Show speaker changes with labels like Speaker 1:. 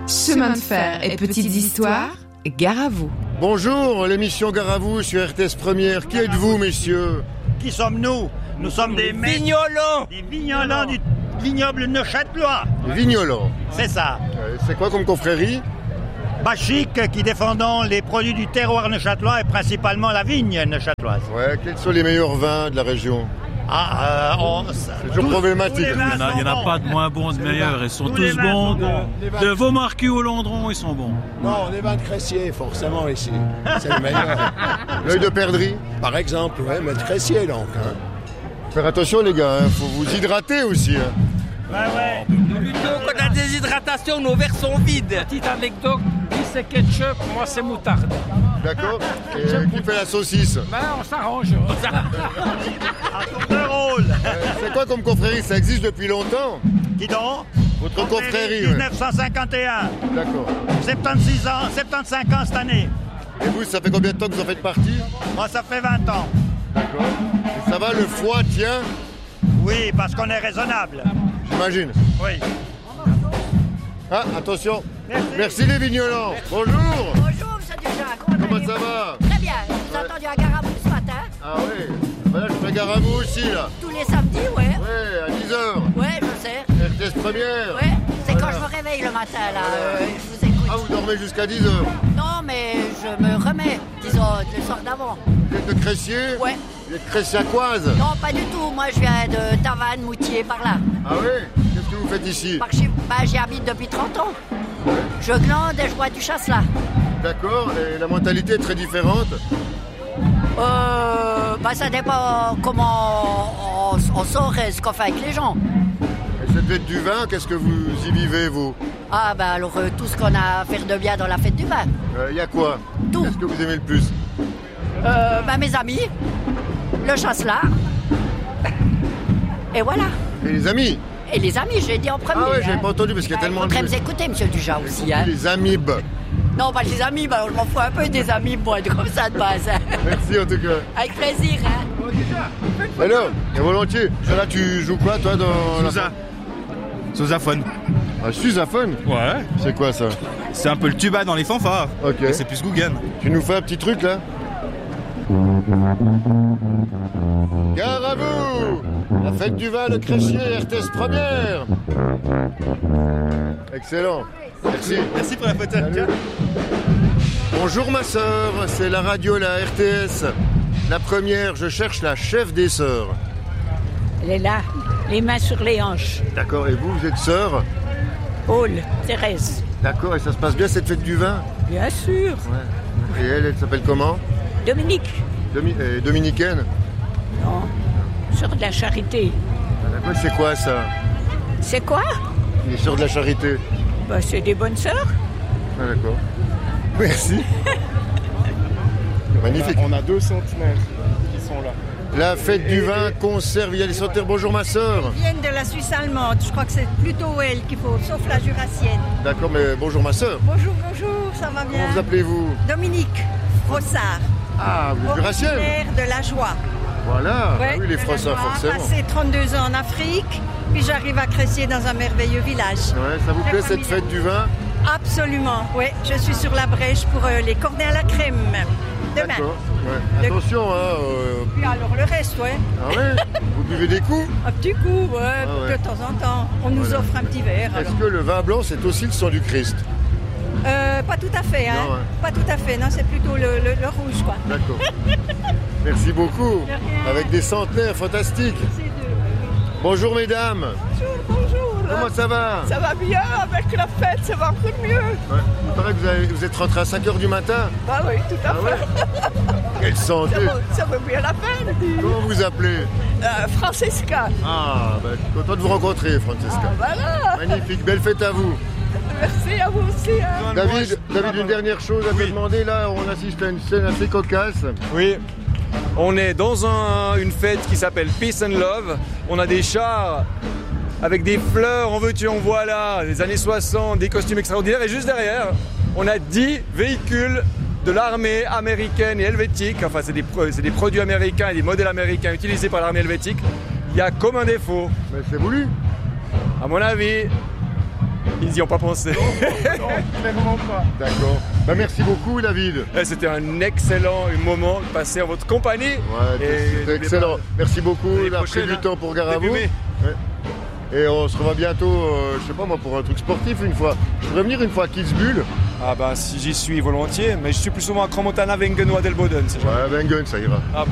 Speaker 1: Chemin de fer et petites histoires, gare à vous.
Speaker 2: Bonjour, l'émission Gare à vous sur RTS Première. Qui êtes-vous, messieurs?
Speaker 3: Qui sommes-nous? Nous sommes des
Speaker 4: vignolants.
Speaker 3: Des vignolants du vignoble neuchâtelois.
Speaker 2: Des vignolants.
Speaker 3: C'est ça.
Speaker 2: C'est quoi comme confrérie?
Speaker 3: Bachic, qui défendons les produits du terroir neuchâtelois et principalement la vigne neuchâteloise.
Speaker 2: Ouais, quels sont les meilleurs vins de la région? C'est toujours problématique.
Speaker 5: Il n'y en a pas de moins bons, de meilleurs. Ils sont tous bons. De Vaumarcus au Landron, ils sont bons.
Speaker 6: Non, les vins de Cressier, forcément, ici. C'est le meilleur.
Speaker 2: L'œil de perdrix?
Speaker 6: Par exemple, ouais, mais de Cressier, donc. Hein.
Speaker 2: Faire attention, les gars, faut vous hydrater aussi.
Speaker 3: Ouais.
Speaker 4: Plutôt que la déshydratation, nos verres sont vides.
Speaker 7: Petite anecdote, lui c'est ketchup, moi c'est moutarde.
Speaker 2: D'accord. Et qui fait la saucisse?
Speaker 7: On s'arrange.
Speaker 3: À tour de rôle.
Speaker 2: C'est quoi comme confrérie? Ça existe depuis longtemps?
Speaker 3: Qui donc?
Speaker 2: Votre confrérie,
Speaker 3: 1951.
Speaker 2: D'accord.
Speaker 3: 76 ans, 75 ans cette année.
Speaker 2: Et vous, ça fait combien de temps que vous en faites partie?
Speaker 3: Moi, ça fait 20 ans.
Speaker 2: D'accord. Et ça va, le foie tient?
Speaker 3: Oui, parce qu'on est raisonnable.
Speaker 2: J'imagine.
Speaker 3: Oui.
Speaker 2: Ah, attention. Merci les vignolants. Bonjour.
Speaker 8: Bonjour, monsieur Dujas,
Speaker 2: Comment ça va?
Speaker 8: Très bien, je vous ai entendu à Gare à vous ce matin.
Speaker 2: Ah oui. Voilà, je fais Gare à vous aussi, là.
Speaker 8: Tous les samedis, ouais.
Speaker 2: Ouais, à 10h.
Speaker 8: Ouais, je sais.
Speaker 2: RTS Première.
Speaker 8: Ouais, c'est
Speaker 2: Voilà.
Speaker 8: quand je me réveille le matin, là. Je vous écoute.
Speaker 2: Ah, vous dormez jusqu'à 10h.
Speaker 8: Non, mais je me remets, disons, le soir d'avant.
Speaker 2: Vous êtes de Cressier?
Speaker 8: Ouais.
Speaker 2: Vous êtes cressiacoise?
Speaker 8: Non, pas du tout. Moi, je viens de Tavannes, Moutier, par là.
Speaker 2: Ah oui? Qu'est-ce que vous faites ici?
Speaker 8: Par chez... j'y habite depuis 30 ans. Je glande et je bois du chasse-là.
Speaker 2: D'accord, et la mentalité est très différente?
Speaker 8: Ça dépend comment on sort et ce qu'on fait avec les gens.
Speaker 2: Et cette fête du vin, qu'est-ce que vous y vivez, vous?
Speaker 8: Ah, alors, tout ce qu'on a à faire de bien dans la fête du vin.
Speaker 2: Y a quoi?
Speaker 8: Tout.
Speaker 2: Qu'est-ce que vous aimez le plus?
Speaker 8: Mes amis, le chasse-là, et voilà.
Speaker 2: Et les amis?
Speaker 8: Et les amis, j'ai dit en premier.
Speaker 2: Ah ouais, j'avais pas entendu parce qu'il y a tellement de...
Speaker 8: Il faudrait me écouter, monsieur Dujas, aussi. Hein.
Speaker 2: Les amibes.
Speaker 8: Non, pas les amis, je m'en fous un peu des amis, moi, comme ça de base. Hein.
Speaker 2: Merci en tout cas.
Speaker 8: Avec plaisir, hein.
Speaker 2: Alors, et volontiers. Là, tu joues quoi, toi, dans la...
Speaker 9: Sousaphone.
Speaker 2: Ah, sousaphone?
Speaker 9: Ouais.
Speaker 2: C'est quoi, ça?
Speaker 9: C'est un peu le tuba dans les fanfares.
Speaker 2: Ok.
Speaker 9: Mais c'est plus Guggen.
Speaker 2: Tu nous fais un petit truc, là? Gare à vous! La fête du vin, le Cressier, RTS Première! Excellent. Merci.
Speaker 9: Merci pour la photo.
Speaker 2: Salut. Bonjour ma sœur, c'est la radio, la RTS. La première, je cherche la chef des sœurs.
Speaker 10: Elle est là, les mains sur les hanches.
Speaker 2: D'accord, et vous êtes sœur?
Speaker 10: Paul, Thérèse.
Speaker 2: D'accord, et ça se passe bien cette fête du vin?
Speaker 10: Bien sûr.
Speaker 2: Ouais. Et elle s'appelle comment?
Speaker 10: Dominique.
Speaker 2: Dominicaine?
Speaker 10: Non, sœur de la charité.
Speaker 2: Ah, d'accord, c'est quoi ça?
Speaker 10: C'est quoi?
Speaker 2: Les sœurs de la charité.
Speaker 10: C'est des bonnes sœurs.
Speaker 2: Ah, d'accord. Merci. Magnifique.
Speaker 11: On a 2 centenaires qui sont là.
Speaker 2: La fête du vin conserve, il y a les centenaires. Bonjour ma sœur.
Speaker 12: Ils viennent de la Suisse allemande, je crois que c'est plutôt elle qu'il faut, sauf la jurassienne.
Speaker 2: D'accord, mais bonjour ma sœur.
Speaker 12: Bonjour, ça va bien?
Speaker 2: Comment vous appelez-vous?
Speaker 12: Dominique Frossard.
Speaker 2: Ah, vous êtes jurassienne?
Speaker 12: Originaire de la Joie.
Speaker 2: Voilà,
Speaker 12: Ouais,
Speaker 2: ah oui, les
Speaker 12: de
Speaker 2: Frossards,
Speaker 12: la Joie.
Speaker 2: forcément.
Speaker 12: Passé 32 ans en Afrique, puis j'arrive à Cressier dans un merveilleux village.
Speaker 2: Ouais, ça vous plaît cette fête du vin?
Speaker 12: Absolument, oui. Je suis sur la brèche pour les cornets à la crème. Demain.
Speaker 2: D'accord. Ouais. Attention,
Speaker 12: Puis alors le reste, ouais.
Speaker 2: Ah ouais? Vous buvez des coups?
Speaker 12: Un petit coup, ouais,
Speaker 2: ouais.
Speaker 12: de temps en temps. On nous offre un petit verre.
Speaker 2: Est-ce que le vin blanc, c'est aussi le sang du Christ?
Speaker 12: Pas tout à fait, hein.
Speaker 2: Non, ouais.
Speaker 12: Pas tout à fait, non, c'est plutôt le rouge, quoi.
Speaker 2: D'accord. Merci beaucoup. Avec des centenaires fantastiques. Bonjour mesdames.
Speaker 12: Bonjour.
Speaker 2: Comment ça va?
Speaker 12: Ça va bien, avec la fête, ça va un peu mieux.
Speaker 2: Ouais. Il paraît que vous êtes rentré à 5h du matin.
Speaker 12: Ah oui, tout à fait.
Speaker 2: Ouais. Quelle santé.
Speaker 12: Ça vaut bien la peine.
Speaker 2: Comment vous appelez?
Speaker 12: Francesca.
Speaker 2: Ah, je suis content de vous rencontrer, Francesca.
Speaker 12: Voilà.
Speaker 2: Magnifique, belle fête à vous.
Speaker 12: Merci à vous aussi. Hein.
Speaker 2: David, une dernière chose à te demander. Là, on assiste à une scène assez cocasse.
Speaker 13: Oui. On est dans une fête qui s'appelle Peace and Love. On a des chars avec des fleurs, en veux-tu, en voilà, des années 60, des costumes extraordinaires. Et juste derrière, on a 10 véhicules de l'armée américaine et helvétique. Enfin, c'est des produits américains et des modèles américains utilisés par l'armée helvétique. Il y a comme un défaut.
Speaker 2: Mais c'est voulu.
Speaker 13: À mon avis, Ils n'y ont pas pensé.
Speaker 11: Non, clairement pas.
Speaker 2: D'accord. Bah, merci beaucoup, David.
Speaker 13: C'était un excellent moment passé en votre compagnie.
Speaker 2: Ouais, c'était excellent. Merci beaucoup d'avoir pris du temps pour Garavou. Ouais. Et on se revoit bientôt, je sais pas moi, pour un truc sportif une fois. Je pourrais venir une fois à Kitzbühel.
Speaker 13: Ah bah si j'y suis volontiers, mais je suis plus souvent à Crans-Montana, Wengen ou Adelboden.
Speaker 2: Ouais, Wengen, ça ira.
Speaker 13: Ah bon.